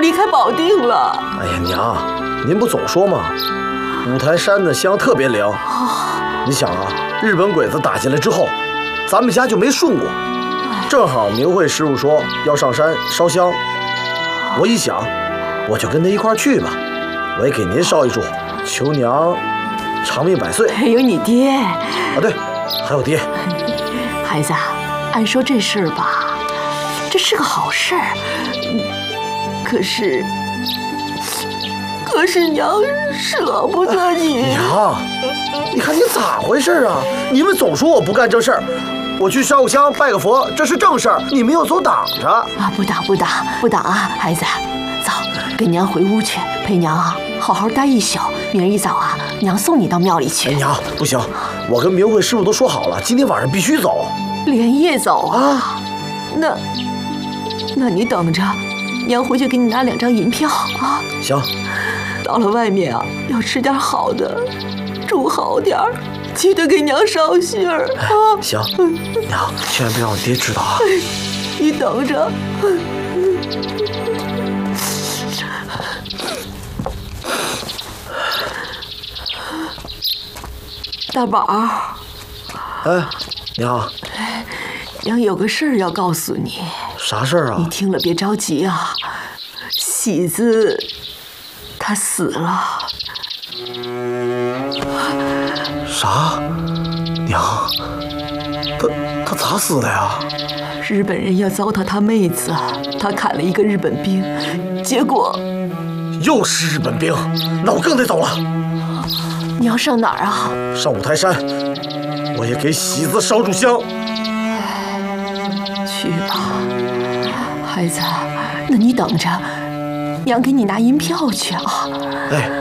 离开保定了。 哎呀，娘，您不总说吗？五台山的香特别灵。你想啊，日本鬼子打进来之后，咱们家就没顺过。正好明慧师傅说要上山烧香，我一想，我就跟他一块儿去吧。我也给您烧一炷，求娘长命百岁。 还有你爹啊，对，还有爹。 孩子，按说这事儿吧，这是个好事儿，可是娘舍不得你。 娘，你看你咋回事啊？你们总说我不干正事儿，我去烧个香拜个佛，这是正事儿，你们又总挡着。 啊，不挡啊，孩子，走，跟娘回屋去，陪娘啊好好待一宿。明儿一早啊，娘送你到庙里去。 哎，娘，不行，我跟明慧师傅都说好了，今天晚上必须走。 连夜走啊？那你等着，娘回去给你拿2张银票啊。 行。 到了外面啊，要吃点好的，住好点儿，记得给娘捎信儿啊。 行，娘，千万别让我爹知道啊。 你等着。大宝。 哎，娘。 娘有个事儿要告诉你。 啥事儿啊？ 你听了别着急啊。喜子，他死了。 啥？娘，他咋死的呀？ 日本人要糟蹋他妹子，他砍了一个日本兵，结果又是日本兵，那我更得走了。 你要上哪儿啊？ 上五台山，我也给喜子烧炷香。 去吧，孩子，那你等着，娘给你拿银票去啊。 哎。